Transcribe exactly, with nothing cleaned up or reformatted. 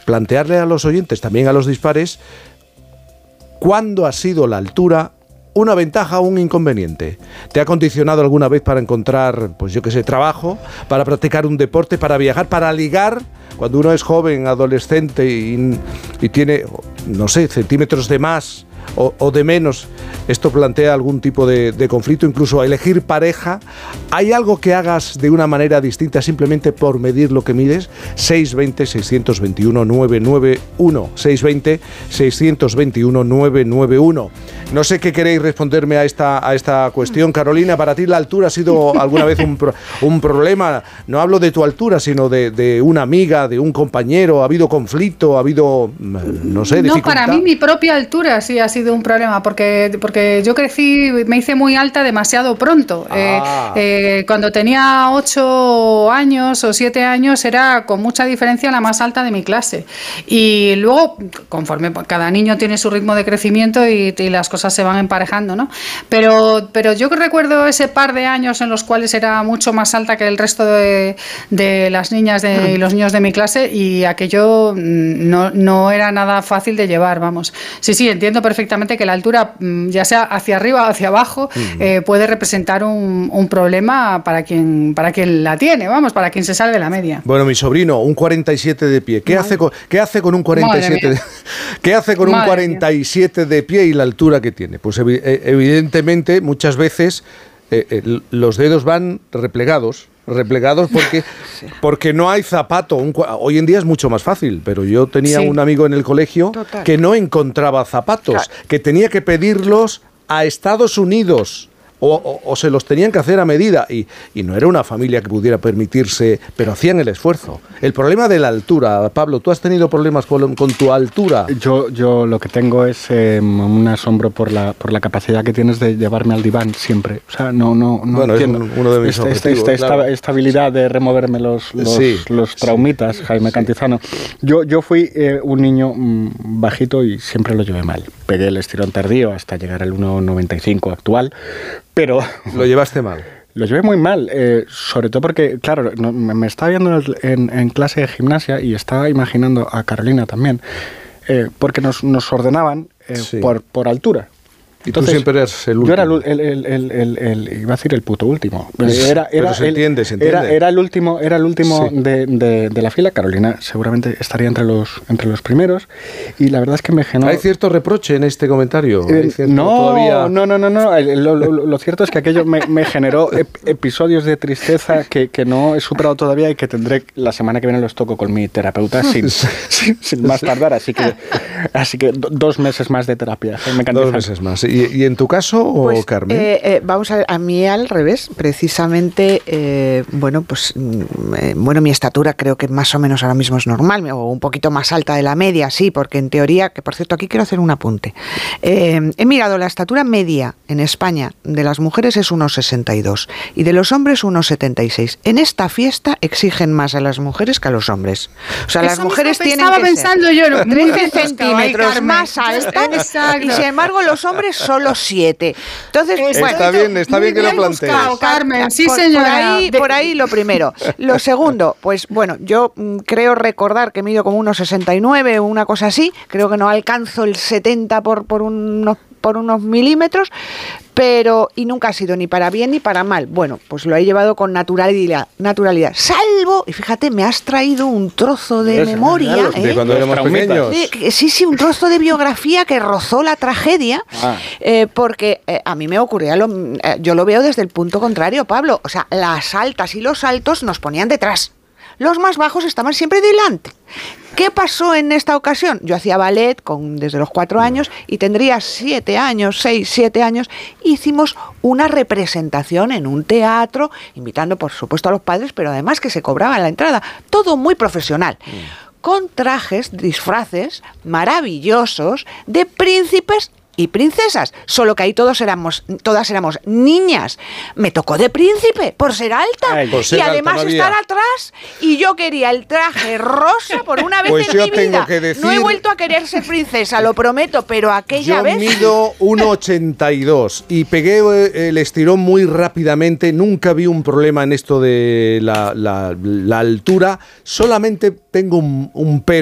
plantearle a los oyentes, también a los dispares, ¿cuándo ha sido la altura una ventaja o un inconveniente? ¿Te ha condicionado alguna vez para encontrar, pues yo qué sé, trabajo, para practicar un deporte, para viajar, para ligar? Cuando uno es joven, adolescente y, y tiene, no sé, centímetros de más o, o de menos, esto plantea algún tipo de, de conflicto, incluso a elegir pareja. ¿Hay algo que hagas de una manera distinta simplemente por medir lo que mides? seis veinte, seiscientos veintiuno, novecientos noventa y uno, seiscientos veinte, seiscientos veintiuno, novecientos noventa y uno. No sé qué queréis responderme a esta, a esta cuestión. Carolina, ¿para ti la altura ha sido alguna vez un, pro, un problema? No hablo de tu altura, sino de, de una amiga, de un compañero. ¿Ha habido conflicto? ¿Ha habido, no sé, dificultad? No, para mí mi propia altura sí ha sido un problema, porque, porque yo crecí, me hice muy alta demasiado pronto. Ah. Eh, eh, cuando tenía ocho años o siete años era con mucha diferencia la más alta de mi clase. Y luego, conforme cada niño tiene su ritmo de crecimiento y, y las cosas se van emparejando, ¿no? Pero, pero yo recuerdo ese par de años en los cuales era mucho más alta que el resto de, de las niñas de, y los niños de mi clase, y aquello no, no era nada fácil de llevar, vamos. Sí, sí, entiendo perfectamente que la altura, ya sea hacia arriba o hacia abajo, uh-huh. eh, puede representar un, un problema para quien, para quien la tiene, vamos, para quien se sale de la media. Bueno, mi sobrino, un cuarenta y siete de pie. ¿Qué, hace con, ¿qué hace con un cuarenta y siete de, ¿qué hace con un cuarenta y siete de pie y la altura que tiene? Pues evidentemente muchas veces eh, eh, los dedos van replegados, replegados porque, sí. porque no hay zapato. Un, hoy en día es mucho más fácil, pero yo tenía sí. un amigo en el colegio Total. que no encontraba zapatos, claro. que tenía que pedirlos a Estados Unidos. O, o, o se los tenían que hacer a medida y, y no era una familia que pudiera permitirse, pero hacían el esfuerzo. El problema de la altura, Pablo, ¿tú has tenido problemas con, con tu altura? Yo, yo lo que tengo es eh, un asombro por la, por la capacidad que tienes de llevarme al diván siempre. O sea, no, no, no bueno, entiendo. Es uno de mis esta, objetivos, esta, esta, claro. esta habilidad de removerme los, los, sí, los traumitas, sí, Jaime sí. Cantizano. Yo, yo fui eh, un niño mmm, bajito y siempre lo llevé mal. Pegué el estirón tardío hasta llegar al uno noventa y cinco actual. Pero lo llevaste mal. Lo llevé muy mal, eh, sobre todo porque, claro, no, me, me estaba viendo en, en clase de gimnasia y estaba imaginando a Carolina también, eh, porque nos, nos ordenaban eh, sí. por, por altura. Y entonces, tú siempre eres el último. Yo era el, el, el, el, el iba a decir el puto último. Era, era, Pero se el, entiende, se entiende. Era, era el último, era el último sí. de, de, de la fila. Carolina seguramente estaría entre los, entre los primeros. Y la verdad es que me generó... ¿Hay cierto reproche en este comentario? Eh, no, todavía... no, no, no, no. Lo, lo, lo cierto es que aquello me, me generó ep- episodios de tristeza que, que no he superado todavía y que tendré la semana que viene los toco con mi terapeuta sin, sin, sin más tardar. Así que, así que do, dos meses más de terapia. Me encanta. Dos meses más. ¿Y, y en tu caso? ¿O pues, Carmen? Eh, eh, vamos a ver, a mí al revés, precisamente, eh, bueno, pues, eh, bueno, mi estatura creo que más o menos ahora mismo es normal, o un poquito más alta de la media, sí, porque en teoría, que por cierto, aquí quiero hacer un apunte. Eh, he mirado la estatura media en España de las mujeres es uno sesenta y dos y de los hombres uno setenta y seis. En esta fiesta exigen más a las mujeres que a los hombres. O sea, las mujeres tienen que pensando ser yo, no, trece centímetros más altas y sin embargo los hombres solo siete. Entonces, está bueno, bien, está bien que lo plantees. Buscado, Carmen, sí, por, señora. Por ahí, por ahí lo primero. Lo segundo, pues bueno, yo mm, creo recordar que mido como unos sesenta y nueve o una cosa así. Creo que no alcanzo el setenta por, por unos por unos milímetros, pero y nunca ha sido ni para bien ni para mal. Bueno, pues lo he llevado con naturalidad, naturalidad. Salvo, y fíjate, me has traído un trozo de Eso, memoria. Claro, ¿eh? de cuando éramos pequeños. De, sí, sí, un trozo de biografía que rozó la tragedia, ah. eh, porque eh, a mí me ocurría, lo, eh, yo lo veo desde el punto contrario, Pablo. O sea, las altas y los altos nos ponían detrás. Los más bajos estaban siempre delante. ¿Qué pasó en esta ocasión? Yo hacía ballet con, desde los cuatro años y tendría siete años, seis, siete años. Hicimos una representación en un teatro, invitando por supuesto a los padres, pero además que se cobraba la entrada. Todo muy profesional. Mm. Con trajes, disfraces maravillosos de príncipes y princesas, solo que ahí todos éramos, todas éramos niñas. Me tocó de príncipe por ser alta. Ay, por ser y además alta, no estar atrás, y yo quería el traje rosa por una vez pues en yo mi tengo vida. Que decir, no he vuelto a querer ser princesa, lo prometo, pero aquella yo vez... Yo mido uno ochenta y dos y pegué el estirón muy rápidamente. Nunca vi un problema en esto de la, la, la altura. Solamente tengo un, un pero.